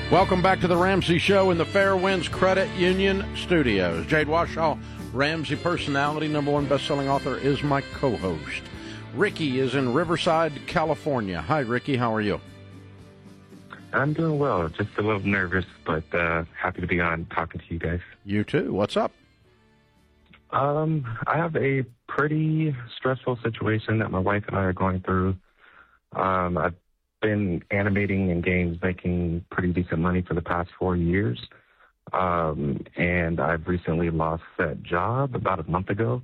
Welcome back to the Ramsey Show in the Fairwinds Credit Union Studios. Jade Washaw, Ramsey personality, #1 best-selling author, is my co-host. Ricky is in Riverside, California. Hi, Ricky. How are you? I'm doing well. Just a little nervous, but happy to be on talking to you guys. You too. What's up? I have a pretty stressful situation that my wife and I are going through. I've been animating in games, making pretty decent money for the past 4 years. And I've recently lost that job about a month ago.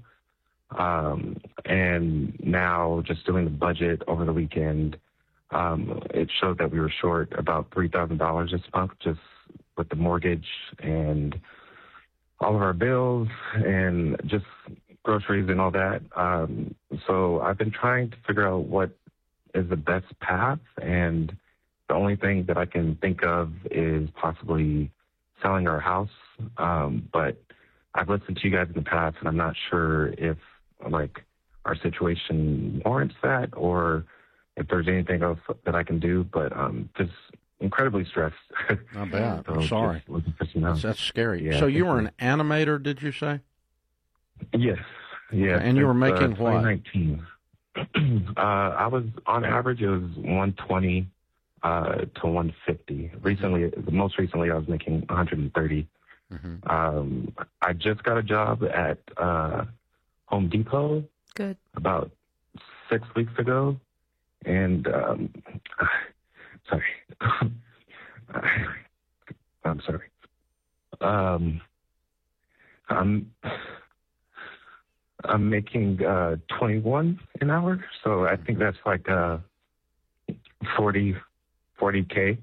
And now just doing the budget over the weekend, it showed that we were short about $3,000 this month just with the mortgage and all of our bills and just groceries and all that. So I've been trying to figure out what is the best path, and the only thing that I can think of is possibly selling our house. But I've listened to you guys in the past, and I'm not sure if like our situation warrants that or if there's anything else that I can do. But just incredibly stressed. Not bad. So I'm sorry. That's scary. Yeah, so you were an animator, did you say? Yes. Yeah. And you were making what? 2019. I was on average it was 120 to 150. Most recently I was making 130. Mm-hmm. I just got a job at Home Depot. Good. About 6 weeks ago, and sorry, I'm sorry. I'm making 21 an hour, so I think that's like 40K.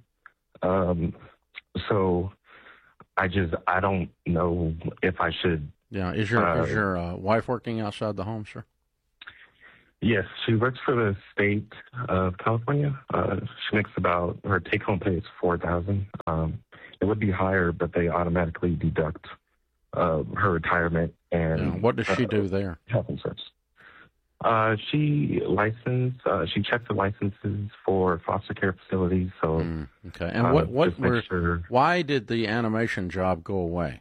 So I don't know if I should. Yeah, is your wife working outside the home, sir? Yes, she works for the state of California. She makes her take-home pay is $4,000. It would be higher, but they automatically deduct her retirement. And what does she do there? Health insurance. She checks the licenses for foster care facilities. So okay. And why did the animation job go away?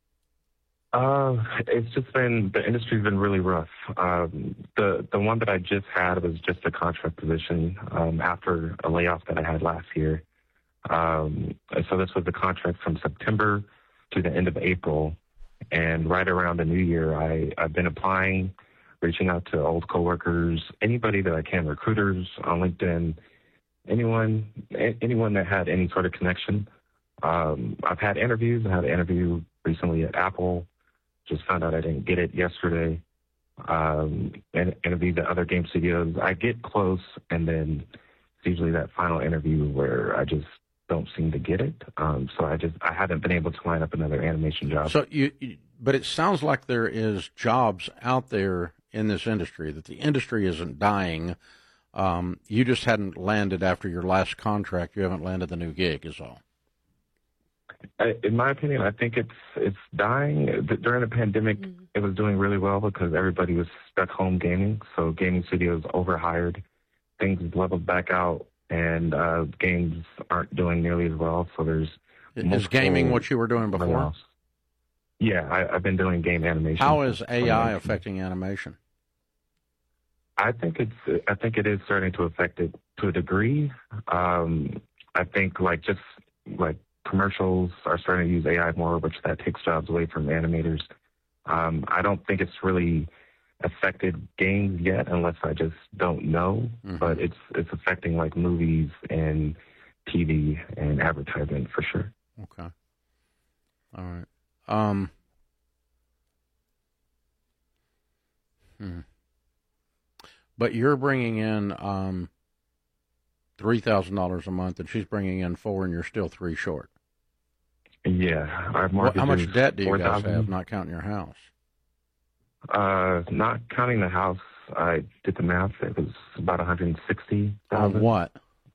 It's just the industry's been really rough. The one that I just had was just a contract position after a layoff that I had last year. So this was a contract from September to the end of April. And right around the new year, I've been applying, reaching out to old coworkers, anybody that I can, recruiters on LinkedIn, anyone that had any sort of connection. I've had interviews. I had an interview recently at Apple. Just found out I didn't get it yesterday. And interviewed at other game studios. I get close, and then it's usually that final interview where I just don't seem to get it. So I haven't been able to line up another animation job. So but it sounds like there is jobs out there in this industry, that the industry isn't dying. You just hadn't landed after your last contract. You haven't landed the new gig is all. In my opinion, I think it's dying. During the pandemic, It was doing really well because everybody was stuck home gaming. So gaming studios overhired. Things leveled back out. And games aren't doing nearly as well, so there's... Is gaming what you were doing before? Yeah, I've been doing game animation. How is AI affecting animation? I think it is starting to affect it to a degree. I think just commercials are starting to use AI more, which that takes jobs away from animators. I don't think it's really affected games yet, unless I just don't know. Mm-hmm. But it's affecting movies and TV and advertising for sure. Okay. All right. But you're bringing in $3,000 a month, and she's bringing in $4,000, and you're still $3,000 short. Yeah, our mortgage. How much debt do you guys 4,000. have, not counting your house? Not counting the house, I did the math. It was about $160,000. On what?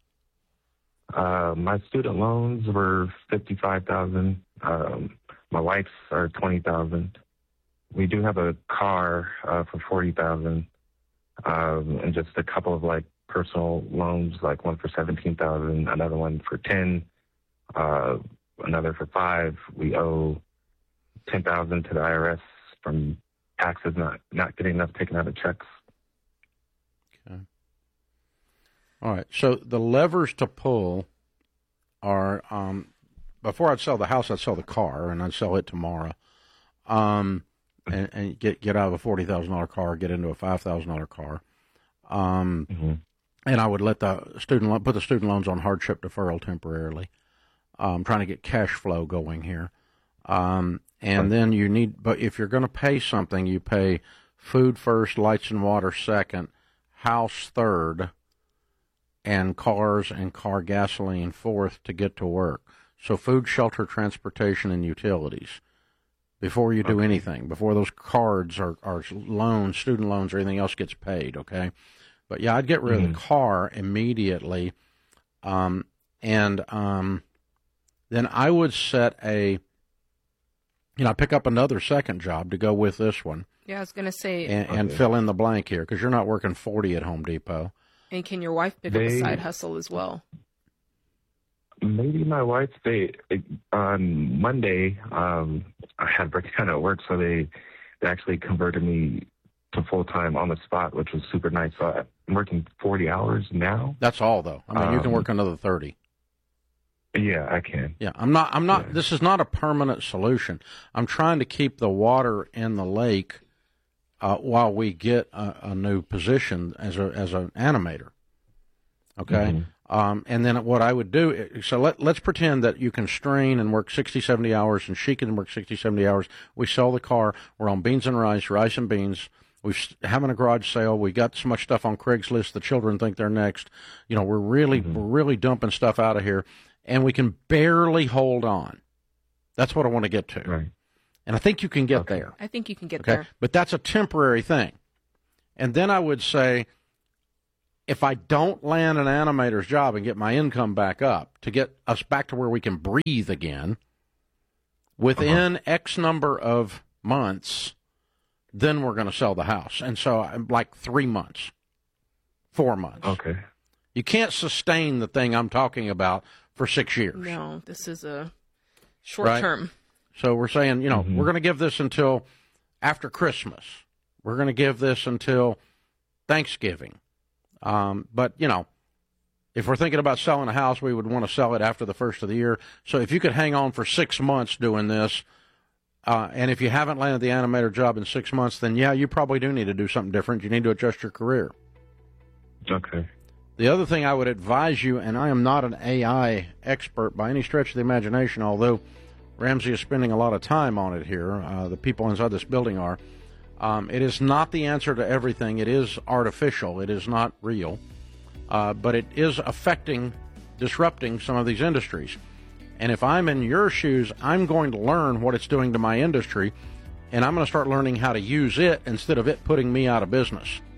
My student loans were $55,000. My wife's are $20,000. We do have a car for $40,000, and just a couple of personal loans, one for $17,000, another one for $10,000. another for 5. We owe $10,000 to the IRS from taxes not getting enough taken out of checks. Okay. All right. So the levers to pull are, before I'd sell the house, I'd sell the car, and I'd sell it tomorrow. And get out of a $40,000 car, get into a $5,000 car. And I would let the put the student loans on hardship deferral temporarily. Trying to get cash flow going here. And then but if you're going to pay something, you pay food first, lights and water second, house third, and cars and car gasoline fourth to get to work. So food, shelter, transportation, and utilities before you do anything, before those cards or loans, student loans, or anything else gets paid, okay? But, yeah, I'd get rid of the car immediately, and then I would set pick up another second job to go with this one. Yeah, I was going to say. And fill in the blank here, because you're not working 40 at Home Depot. And can your wife pick up a side hustle as well? Maybe my wife, on Monday, I had breakdown at work, so they actually converted me to full-time on the spot, which was super nice. So I'm working 40 hours now. That's all, though. I mean, you can work another 30. Yeah, I can. Yeah, I'm not, this is not a permanent solution. I'm trying to keep the water in the lake while we get a new position as an animator. Okay? And then what I would do, so let's pretend that you can strain and work 60, 70 hours, and she can work 60, 70 hours. We sell the car. We're on beans and rice and beans. We're having a garage sale. We got so much stuff on Craigslist. The children think they're next. We're really dumping stuff out of here, and we can barely hold on. That's what I want to get to. Right. And I think you can get there. I think you can get there. But that's a temporary thing. And then I would say, if I don't land an animator's job and get my income back up to get us back to where we can breathe again, within X number of months, then we're going to sell the house. And so like 3 months, 4 months. Okay. You can't sustain the thing I'm talking about for 6 years. No, this is a short term. So we're saying, we're going to give this until after Christmas. We're going to give this until Thanksgiving. But, if we're thinking about selling a house, we would want to sell it after the first of the year. So if you could hang on for 6 months doing this, and if you haven't landed the animator job in 6 months, then, you probably do need to do something different. You need to adjust your career. Okay. The other thing I would advise you, and I am not an AI expert by any stretch of the imagination, although Ramsey is spending a lot of time on it here, the people inside this building are, it is not the answer to everything. It is artificial. It is not real. But it is disrupting some of these industries. And if I'm in your shoes, I'm going to learn what it's doing to my industry, and I'm going to start learning how to use it instead of it putting me out of business.